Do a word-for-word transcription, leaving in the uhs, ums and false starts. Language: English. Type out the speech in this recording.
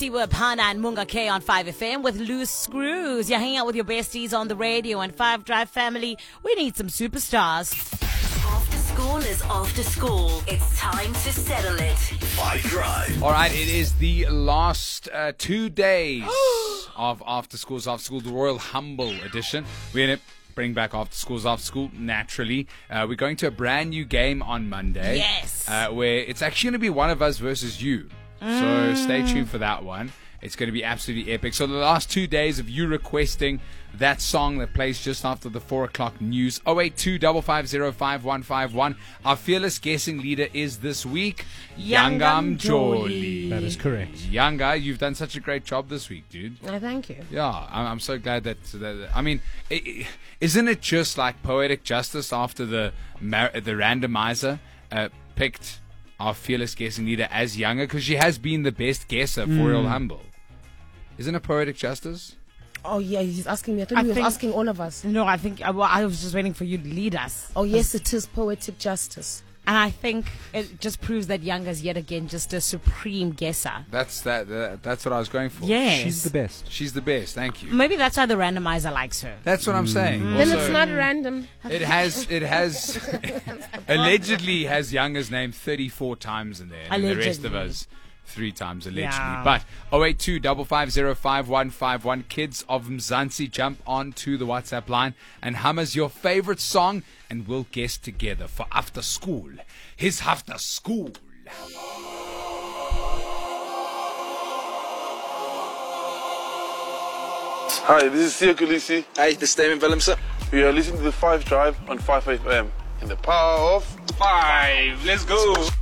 Siwa Pana and Munga K on five F M with Loose Screws. You're hanging out with your besties on the radio, and Five Drive family, we need some superstars. After school is after school. It's time to settle it. Five Drive. All right, it is the last uh, two days of After Schools After School, the Royal Humble edition. We're going to bring back After Schools After School naturally. Uh, we're going to a brand new game on Monday. Yes. Uh, where it's actually going to be one of us versus you. So stay tuned for that one. It's going to be absolutely epic. So the last two days of you requesting that song that plays just after the four o'clock news. oh eight two, five five zero, five one five one. Our fearless guessing leader is this week Yangam Yangam Joli. That is correct. Yanga, you've done such a great job this week, dude. Oh, thank you. Yeah, I'm, I'm so glad that, that I mean, it, it, isn't it just like poetic justice after the mar- the randomizer uh, picked our fearless guessing leader as Younger, because she has been the best guesser for Royal Humble. Isn't it poetic justice? Oh, yeah, he's asking me. I thought I he was think- asking all of us. No, I think uh, well, I was just waiting for you to lead us. Oh, yes, it is poetic justice. And I think it just proves that Younga's yet again just a supreme guesser. That's that. that that's what I was going for. Yes. She's the best. She's the best. Thank you. Maybe that's why the randomizer likes her. That's what I'm saying. Then Also, it's not random. It has. It has. allegedly has Younger's name thirty-four times in there, and the rest of Allegedly. us three times allegedly. Yeah. But oh eight two, five five zero, five one five one. Kids of Mzansi, jump onto the WhatsApp line and hum us your favorite song, and we'll guess together for After School. His After School. Hi, this is Sia Kulisi. Hey, this is Damon Willemse. We are listening to the Five Drive on five F M. In the power of Five, let's go.